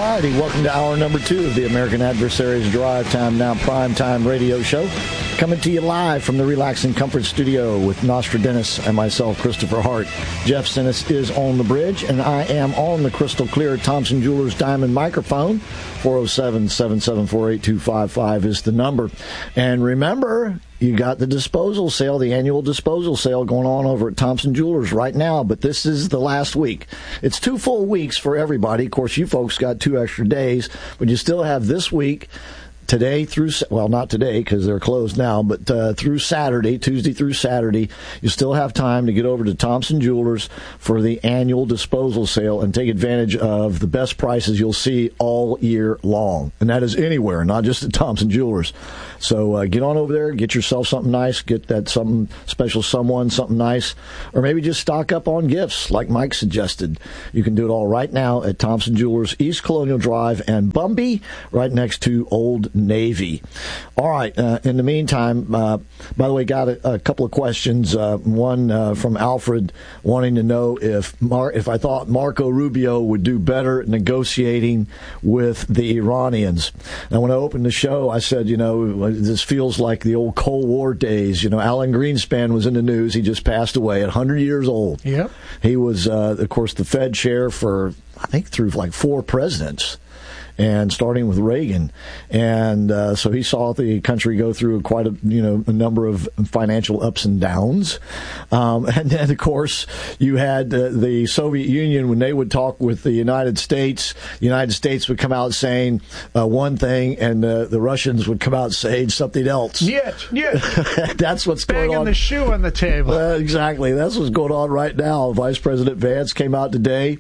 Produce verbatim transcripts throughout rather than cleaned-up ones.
righty, welcome to hour number two of the American Adversaries Drive Time Now Prime Time radio show. Coming to you live from the Relax and Comfort studio with Nostradamus and myself, Christopher Hart. Jeff Stennis is on the bridge, and I am on the crystal clear Thompson Jewelers Diamond microphone. four oh seven, seven seven four, eight two five five is the number. And remember, you got the disposal sale, the annual disposal sale going on over at Thompson Jewelers right now, but this is the last week. It's two full weeks for everybody. Of course, you folks got two extra days, but you still have this week, today through, well, not today because they're closed now, but uh, through Saturday, Tuesday through Saturday, you still have time to get over to Thompson Jewelers for the annual disposal sale and take advantage of the best prices you'll see all year long. And that is anywhere, not just at Thompson Jewelers. So uh, get on over there, get yourself something nice, get that something special someone, something nice, or maybe just stock up on gifts like Mike suggested. You can do it all right now at Thompson Jewelers, East Colonial Drive and Bumby, right next to Old Navy. All right, uh, in the meantime, uh, by the way, got a, a couple of questions. Uh, one uh, from Alfred wanting to know if Mar- if I thought Marco Rubio would do better negotiating with the Iranians. And when I opened the show, I said, you know, this feels like the old Cold War days. You know, Alan Greenspan was in the news. He just passed away at one hundred years old. Yep. He was, uh, of course, the Fed chair for, I think, through like four presidents, and starting with Reagan. And uh, so he saw the country go through quite a, you know, a number of financial ups and downs. Um, and then, of course, you had uh, the Soviet Union, when they would talk with the United States, the United States would come out saying uh, one thing, and uh, the Russians would come out saying something else. Yeah, yeah. That's what's going Banging on. the shoe on the table. Uh, exactly. That's what's going on right now. Vice President Vance came out today.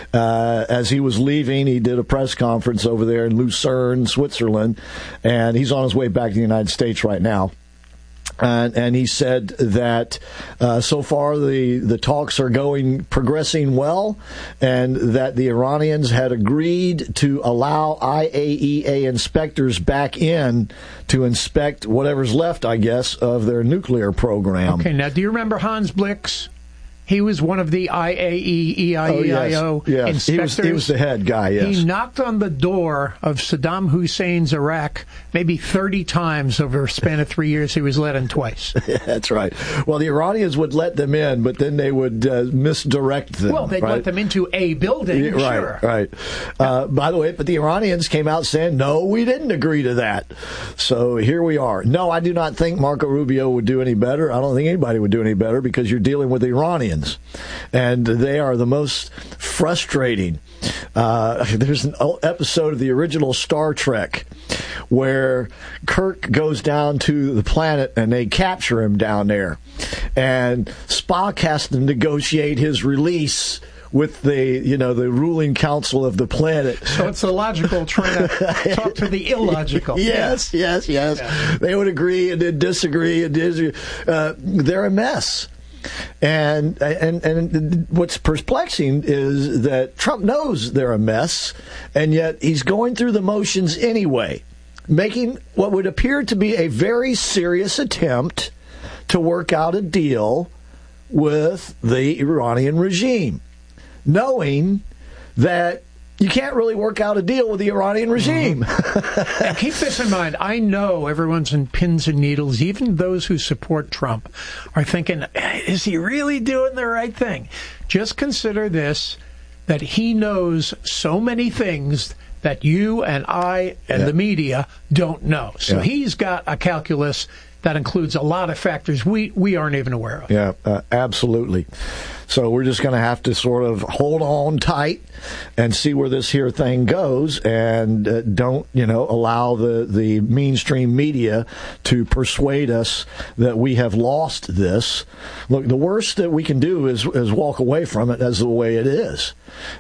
Uh, as he was leaving, he did a press conference over there in Lucerne, Switzerland, and he's on his way back to the United States right now. And, and he said that uh, so far the, the talks are going, progressing well, and that the Iranians had agreed to allow I A E A inspectors back in to inspect whatever's left, I guess, of their nuclear program. Okay, now do you remember Hans Blix? He was one of the I A E E I E I O oh, yes, yes. inspectors. He was, he was the head guy, yes. He knocked on the door of Saddam Hussein's Iraq maybe thirty times over a span of three years. He was let in twice. That's right. Well, the Iranians would let them in, but then they would uh, misdirect them. Well, they'd right? let them into a building, yeah, right, sure. Right, uh, by the way, but the Iranians came out saying, no, we didn't agree to that. So here we are. No, I do not think Marco Rubio would do any better. I don't think anybody would do any better because you're dealing with the Iranians. And they are the most frustrating. Uh, there's an episode of the original Star Trek where Kirk goes down to the planet and they capture him down there. And Spock has to negotiate his release with the, you know, the ruling council of the planet. So it's illogical trying to talk to the illogical. Yes, yes, yes. Yeah. They would agree and then disagree and disagree. Uh, they're a mess. And, and and what's perplexing is that Trump knows they're a mess, and yet he's going through the motions anyway, making what would appear to be a very serious attempt to work out a deal with the Iranian regime, knowing that you can't really work out a deal with the Iranian regime. Mm-hmm. And keep this in mind. I know everyone's in pins and needles. Even those who support Trump are thinking, is he really doing the right thing? Just consider this, that he knows so many things that you and I and yeah. the media don't know. So yeah. he's got a calculus that includes a lot of factors we, we aren't even aware of. Yeah, uh, absolutely. So we're just going to have to sort of hold on tight and see where this here thing goes, and uh, don't, you know, allow the, the mainstream media to persuade us that we have lost this. Look, the worst that we can do is is walk away from it as the way it is.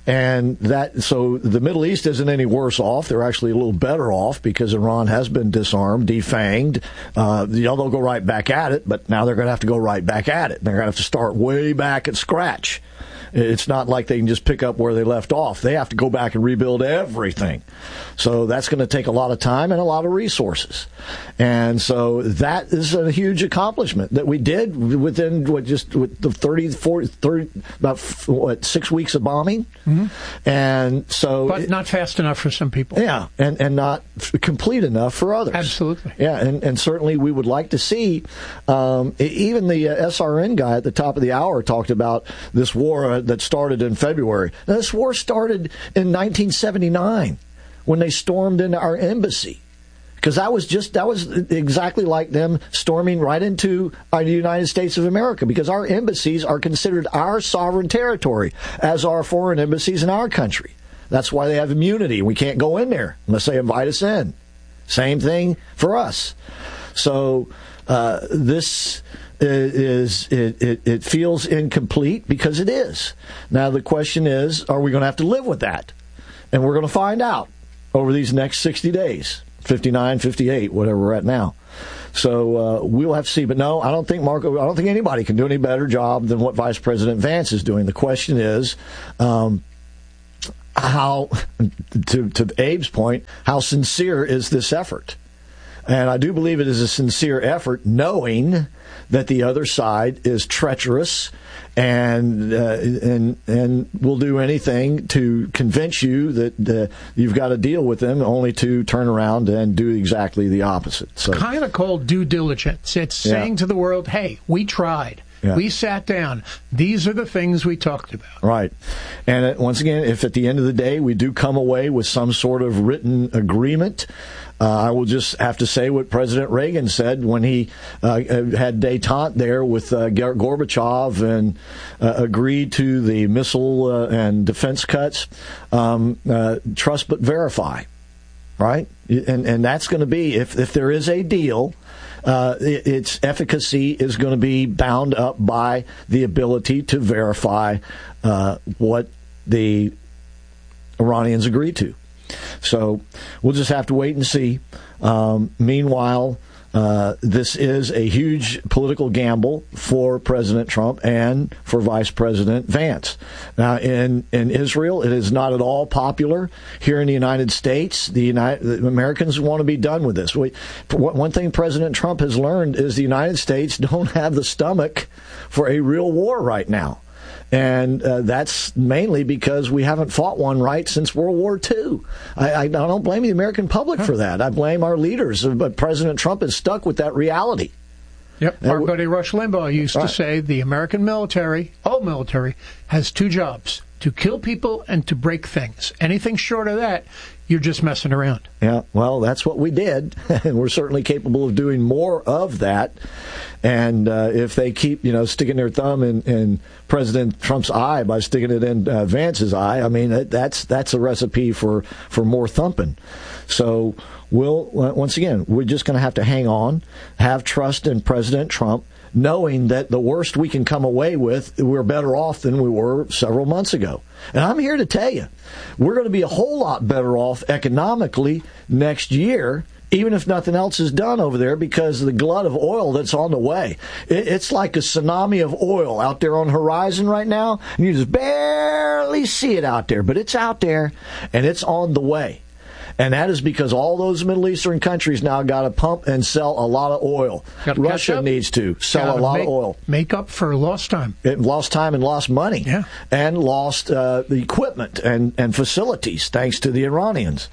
And that, so the Middle East isn't any worse off. They're actually a little better off because Iran has been disarmed, defanged. Uh, you know, they'll go right back at it, but now they're going to have to go right back at it. They're going to have to start way back at scratch. It's not like they can just pick up where they left off. They have to go back and rebuild everything. So that's going to take a lot of time and a lot of resources. And so that is a huge accomplishment that we did within what just with the thirty, forty, thirty, about what, six weeks of bombing. Mm-hmm. And so, but not fast enough for some people. Yeah, and, and not complete enough for others. Absolutely. Yeah, and, and certainly we would like to see, um, even the uh, S R N guy at the top of the hour talked about this war uh, that started in February. Now, this war started in nineteen seventy-nine when they stormed into our embassy. Because that was just, that was exactly like them storming right into the United States of America, because our embassies are considered our sovereign territory, as are foreign embassies in our country. That's why they have immunity. We can't go in there unless they invite us in. Same thing for us. So uh, this is, it, it, it feels incomplete because it is. Now the question is, are we going to have to live with that? And we're going to find out over these next sixty days. fifty-nine, fifty-eight, whatever we're at now. So uh, we'll have to see. But no, I don't think Marco, I don't think anybody can do any better job than what Vice President Vance is doing. The question is, um, how, to, to Abe's point, how sincere is this effort? And I do believe it is a sincere effort, knowing that the other side is treacherous and uh, and and will do anything to convince you that uh, you've got to deal with them, only to turn around and do exactly the opposite. So, kind of called due diligence. It's yeah. saying to the world, hey, we tried. Yeah. We sat down. These are the things we talked about. Right. And uh, once again, if at the end of the day we do come away with some sort of written agreement, uh, I will just have to say what President Reagan said when he uh, had détente there with uh, Gorbachev and uh, agreed to the missile uh, and defense cuts. Um, uh, trust but verify. Right? And, and that's going to be, if, if there is a deal, Uh, its efficacy is going to be bound up by the ability to verify uh, what the Iranians agreed to. So we'll just have to wait and see. Um, meanwhile, uh, this is a huge political gamble for President Trump and for Vice President Vance. Now, in, in Israel, it is not at all popular. Here in the United States, the, United, the Americans want to be done with this. We, one thing President Trump has learned is the United States don't have the stomach for a real war right now. And uh, that's mainly because we haven't fought one right since World War Two. I, I, I don't blame the American public for that. I blame our leaders. But President Trump is stuck with that reality. Yep. Our buddy Rush Limbaugh used right. to say the American military, all military, has two jobs: to kill people and to break things. Anything short of that, you're just messing around. Yeah, well, that's what we did, and we're certainly capable of doing more of that. And uh, if they keep, you know, sticking their thumb in, in President Trump's eye by sticking it in uh, Vance's eye, I mean, that's that's a recipe for, for more thumping. So we'll, once again, we're just going to have to hang on, have trust in President Trump, knowing that the worst we can come away with, we're better off than we were several months ago. And I'm here to tell you, we're going to be a whole lot better off economically next year, even if nothing else is done over there, because of the glut of oil that's on the way. It's like a tsunami of oil out there on the horizon right now, and you just barely see it out there, but it's out there, and it's on the way. And that is because all those Middle Eastern countries now got to pump and sell a lot of oil. Russia needs to sell Gotta a lot make, of oil. Make up for lost time. It lost time and lost money. Yeah. And lost uh, the equipment and, and facilities thanks to the Iranians.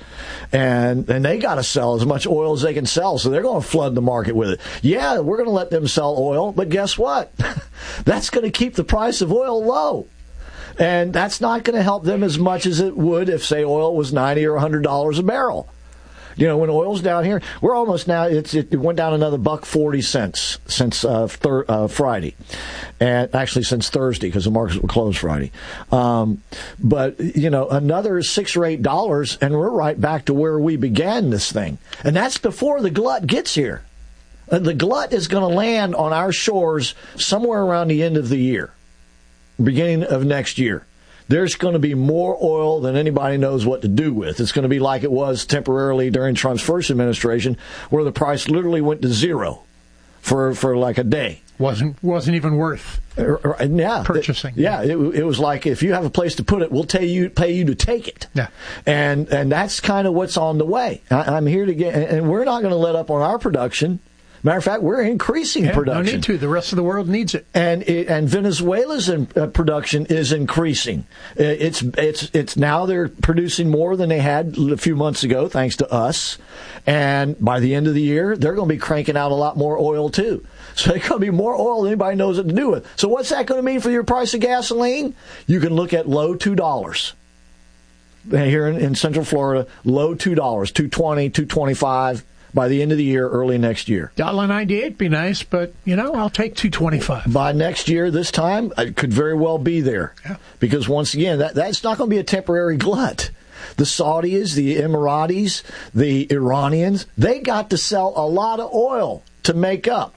And and they got to sell as much oil as they can sell, so they're going to flood the market with it. Yeah, we're going to let them sell oil, but guess what? That's going to keep the price of oil low. And that's not going to help them as much as it would if, say, oil was ninety or one hundred dollars a barrel. You know, when oil's down here, we're almost now, it's, it went down another buck forty cents since uh, thir- uh, Friday. And actually since Thursday, because the markets were closed Friday. Um, but, you know, another six or eight dollars, and we're right back to where we began this thing. And that's before the glut gets here. And the glut is going to land on our shores somewhere around the end of the year. Beginning of next year. There's going to be more oil than anybody knows what to do with. It's going to be like it was temporarily during Trump's first administration, where the price literally went to zero for, for like a day. wasn't wasn't even worth yeah, purchasing. It, yeah, it, it was like, if you have a place to put it, we'll pay you pay you to take it. Yeah, and and that's kind of what's on the way. I, I'm here to get, and we're not going to let up on our production. Matter of fact, we're increasing yeah, production. No need to. The rest of the world needs it. And it, and Venezuela's in, uh, production is increasing. It's it's it's now they're producing more than they had a few months ago, thanks to us. And by the end of the year, they're going to be cranking out a lot more oil too. So there's going to be more oil than anybody knows what to do with. So what's that going to mean for your price of gasoline? You can look at low two dollars. Here in, in Central Florida, low two dollars, two twenty, two twenty-five. By the end of the year, early next year. one dollar ninety-eight be nice, but, you know, I'll take two twenty-five. By next year, this time, it could very well be there. Yeah. Because, once again, that that's not going to be a temporary glut. The Saudis, the Emiratis, the Iranians, they got to sell a lot of oil to make up.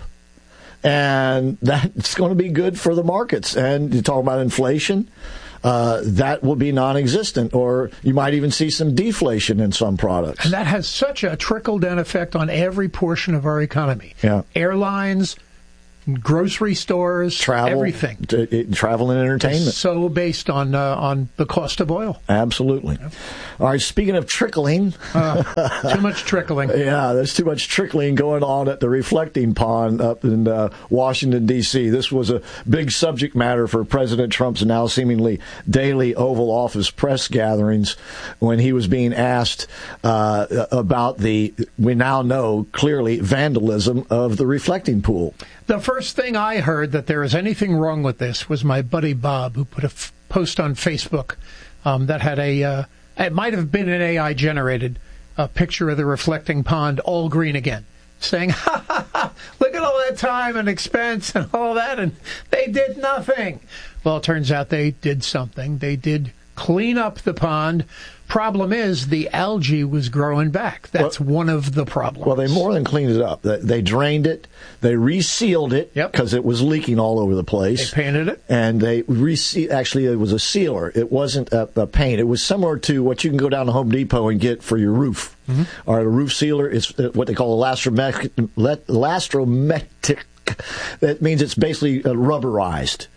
And that's going to be good for the markets. And you talk about inflation. Uh, that will be non-existent, or you might even see some deflation in some products. And that has such a trickle-down effect on every portion of our economy. Yeah. Airlines, grocery stores, travel, everything. T- it, travel and entertainment. It's so based on uh, on the cost of oil. Absolutely. Yeah. All right, speaking of trickling. Uh, too much trickling. Yeah, there's too much trickling going on at the reflecting pond up in uh, Washington, D C This was a big subject matter for President Trump's now seemingly daily Oval Office press gatherings when he was being asked uh, about the, we now know clearly, vandalism of the reflecting pool. The first thing I heard that there is anything wrong with this was my buddy Bob, who put a f- post on Facebook um, that had a, uh, it might have been an A I-generated uh, picture of the reflecting pond all green again, saying, ha, ha, ha, look at all that time and expense and all that, and they did nothing. Well, it turns out they did something. They did clean up the pond. Problem is, the algae was growing back. That's well, one of the problems. Well, they more than cleaned it up. They, they drained it. They resealed it because yep. it was leaking all over the place. They painted it. And they resealed. Actually, it was a sealer. It wasn't a, a paint. It was similar to what you can go down to Home Depot and get for your roof. Mm-hmm. Or a roof sealer is what they call a lastrometric. lastrometric. That means it's basically rubberized.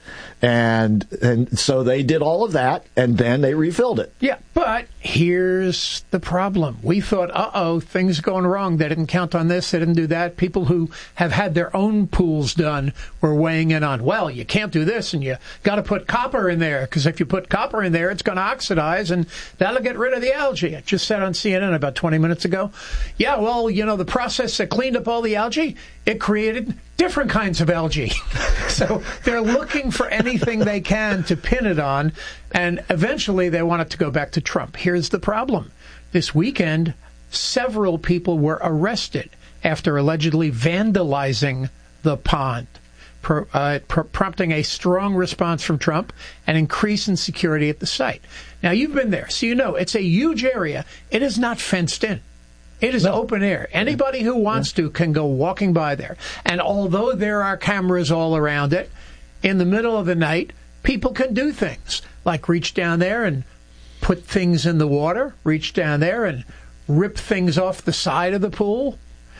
And and so they did all of that, and then they refilled it. Yeah, but here's the problem. We thought, uh-oh, things are going wrong. They didn't count on this. They didn't do that. People who have had their own pools done were weighing in on, well, you can't do this, and you got to put copper in there, because if you put copper in there, it's going to oxidize, and that'll get rid of the algae. I just said on C N N about twenty minutes ago, yeah, well, you know, the process that cleaned up all the algae, it created different kinds of algae. So they're looking for anything they can to pin it on, and eventually they want it to go back to Trump. Here's the problem. This weekend, several people were arrested after allegedly vandalizing the pond, pro, uh, pro- prompting a strong response from Trump and increase in security at the site. Now, you've been there, so you know it's a huge area. It is not fenced in. It is no. open air. Anybody who wants yeah. to can go walking by there. And although there are cameras all around it, in the middle of the night, people can do things like reach down there and put things in the water, reach down there and rip things off the side of the pool.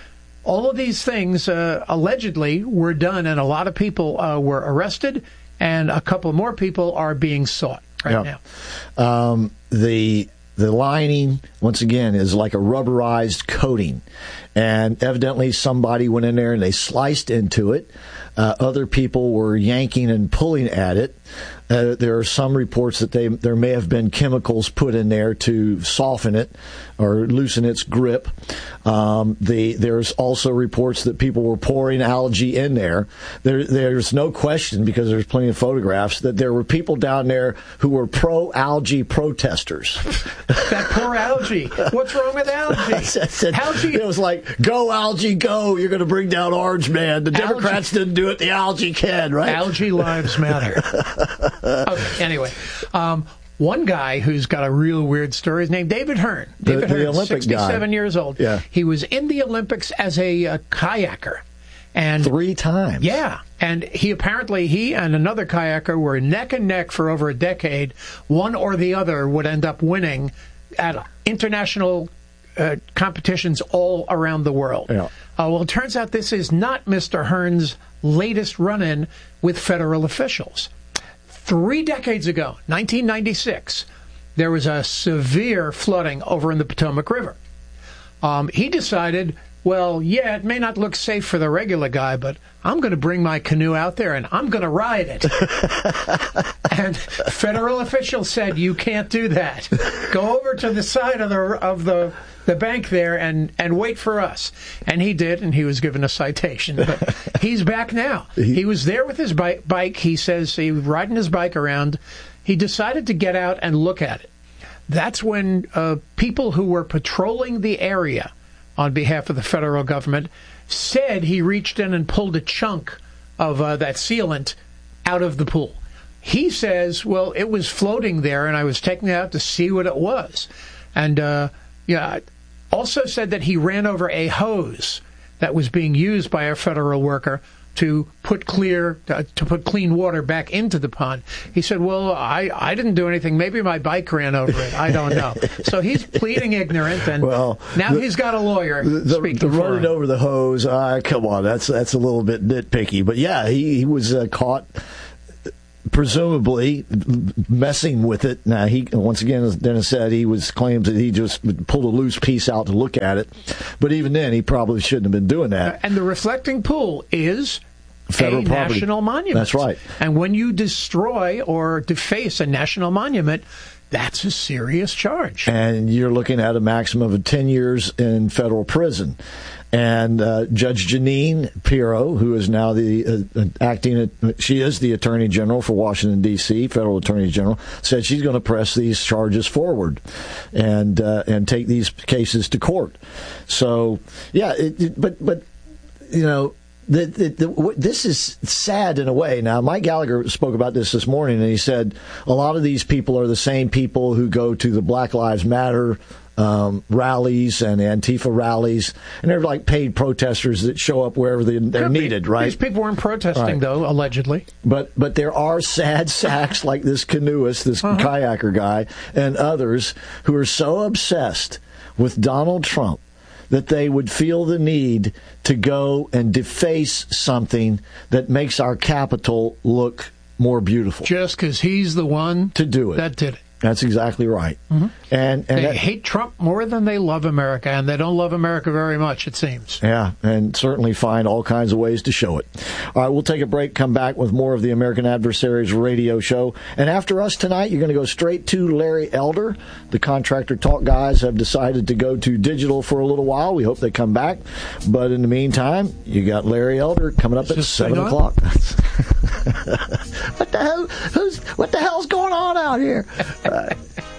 All of these things uh, allegedly were done, and a lot of people uh, were arrested, and a couple more people are being sought right yeah. now. Um, the... The lining, once again, is like a rubberized coating. And evidently somebody went in there and they sliced into it. Uh, other people were yanking and pulling at it. Uh, there are some reports that they there may have been chemicals put in there to soften it or loosen its grip. Um, the there's also reports that people were pouring algae in there. There there's no question, because there's plenty of photographs, that there were people down there who were pro-algae protesters. That poor algae. What's wrong with algae? said, algae. It was like, go algae, go. You're going to bring down Orange Man. The Democrats algae. didn't do it. The algae can, right? Algae lives matter. Okay, anyway, um, one guy who's got a real weird story is named David Hearn. David the, the Hearn, Olympic sixty-seven guy. years old. Yeah. He was in the Olympics as a uh, kayaker. And Three times. Yeah. And he apparently, he and another kayaker were neck and neck for over a decade. One or the other would end up winning at international uh, competitions all around the world. Yeah. Uh, well, it turns out this is not Mister Hearn's latest run-in with federal officials. Three decades ago, nineteen ninety-six, there was a severe flooding over in the Potomac River. Um, he decided, well, yeah, it may not look safe for the regular guy, but I'm going to bring my canoe out there and I'm going to ride it. And federal officials said, you can't do that. Go over to the side of the of the the bank there and, and wait for us. And he did, and he was given a citation. But he's back now. He was there with his bike. bike. He says he was riding his bike around. He decided to get out and look at it. That's when uh, people who were patrolling the area on behalf of the federal government said he reached in and pulled a chunk of uh, that sealant out of the pool. He says, well, it was floating there, and I was taking it out to see what it was. And uh, yeah, also said that he ran over a hose that was being used by a federal worker to put clear uh, to put clean water back into the pond. He said, well, I, I didn't do anything. Maybe my bike ran over it. I don't know. So he's pleading ignorant, and well, now the, he's got a lawyer the, speaking the for running him. over the hose, uh, come on, that's that's a little bit nitpicky. But yeah, he, he was uh, caught presumably messing with it. Now, he once again, as Dennis said, he was claims that he just pulled a loose piece out to look at it. But even then, he probably shouldn't have been doing that. And the reflecting pool is federal a property. National monument. That's right. And when you destroy or deface a national monument, that's a serious charge. And you're looking at a maximum of ten years in federal prison. And uh, Judge Jeanine Pirro, who is now the uh, acting, she is the Attorney General for Washington, D C, Federal Attorney General, said she's going to press these charges forward and uh, and take these cases to court. So, yeah, it, it, but, but you know, The, the, the, this is sad in a way. Now, Mike Gallagher spoke about this this morning, and he said a lot of these people are the same people who go to the Black Lives Matter um, rallies and Antifa rallies, and they're like paid protesters that show up wherever they, they're Could needed, be. right? These people weren't protesting, right, though, allegedly. But but there are sad sacks like this canoeist, this uh-huh. kayaker guy, and others who are so obsessed with Donald Trump that they would feel the need to go and deface something that makes our capital look more beautiful. Just because he's the one to do it. That did it. That's exactly right. Mm-hmm. And, and they that, hate Trump more than they love America, and they don't love America very much, it seems. Yeah, and certainly find all kinds of ways to show it. All right, we'll take a break, come back with more of the American Adversaries radio show. And after us tonight, you're going to go straight to Larry Elder. The Contractor Talk guys have decided to go to digital for a little while. We hope they come back. But in the meantime, you got Larry Elder coming up at seven o'clock. What the hell? Who's? What the hell's going on out here? Uh,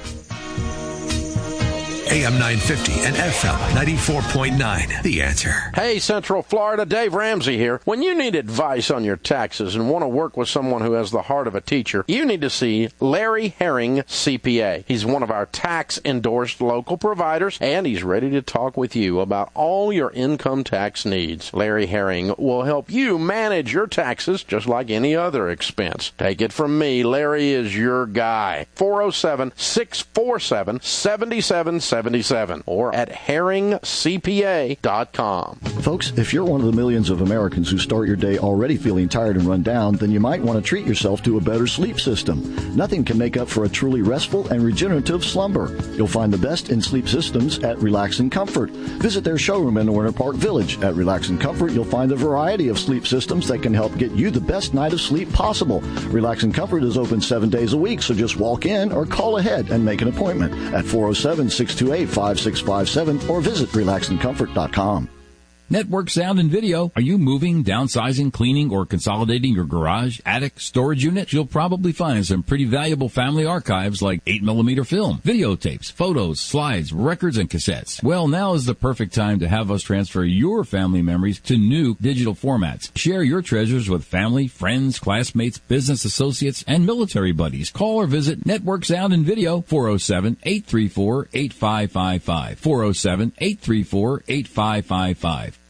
A M nine fifty and F M ninety-four point nine. The Answer. Hey, Central Florida, Dave Ramsey here. When you need advice on your taxes and want to work with someone who has the heart of a teacher, you need to see Larry Herring, C P A. He's one of our tax-endorsed local providers, and he's ready to talk with you about all your income tax needs. Larry Herring will help you manage your taxes just like any other expense. Take it from me, Larry is your guy. four oh seven, six four seven, seven seven seven seven or at herring c p a dot com. Folks, if you're one of the millions of Americans who start your day already feeling tired and run down, then you might want to treat yourself to a better sleep system. Nothing can make up for a truly restful and regenerative slumber. You'll find the best in sleep systems at Relax and Comfort. Visit their showroom in Warner Park Village. At Relax and Comfort, you'll find a variety of sleep systems that can help get you the best night of sleep possible. Relax and Comfort is open seven days a week, so just walk in or call ahead and make an appointment at four oh seven, six two eight, five six five seven or visit relax and comfort dot com. Network Sound and Video. Are you moving, downsizing, cleaning, or consolidating your garage, attic, storage unit? You'll probably find some pretty valuable family archives like eight millimeter film, videotapes, photos, slides, records, and cassettes. Well, now is the perfect time to have us transfer your family memories to new digital formats. Share your treasures with family, friends, classmates, business associates, and military buddies. Call or visit Network Sound and Video, four oh seven, eight three four, eight five five five, four oh seven, eight three four, eight five five five.